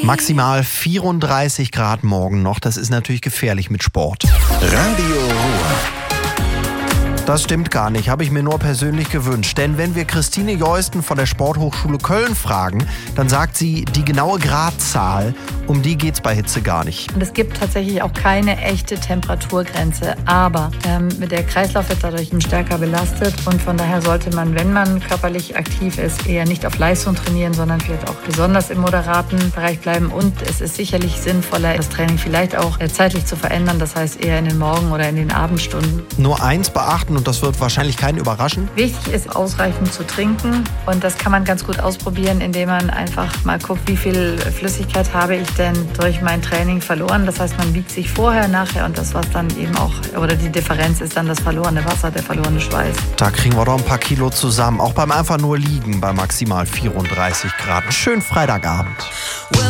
Maximal 34 Grad morgen noch. Das ist natürlich gefährlich mit Sport. Radio Ruhr. Das stimmt gar nicht, habe ich mir nur persönlich gewünscht. Denn wenn wir Christine Jeusten von der Sporthochschule Köln fragen, dann sagt sie, die genaue Gradzahl, um die geht's bei Hitze gar nicht. Und es gibt tatsächlich auch keine echte Temperaturgrenze. Aber der Kreislauf wird dadurch stärker belastet. Und von daher sollte man, wenn man körperlich aktiv ist, eher nicht auf Leistung trainieren, sondern vielleicht auch besonders im moderaten Bereich bleiben. Und es ist sicherlich sinnvoller, das Training vielleicht auch zeitlich zu verändern. Das heißt eher in den Morgen- oder in den Abendstunden. Nur eins beachten, und das wird wahrscheinlich keinen überraschen. Wichtig ist, ausreichend zu trinken. Und das kann man ganz gut ausprobieren, indem man einfach mal guckt, wie viel Flüssigkeit habe ich denn durch mein Training verloren. Das heißt, man wiegt sich vorher, nachher und das, was dann eben auch, oder die Differenz ist dann das verlorene Wasser, der verlorene Schweiß. Da kriegen wir doch ein paar Kilo zusammen, auch beim einfach nur liegen bei maximal 34 Grad. Schönen Freitagabend.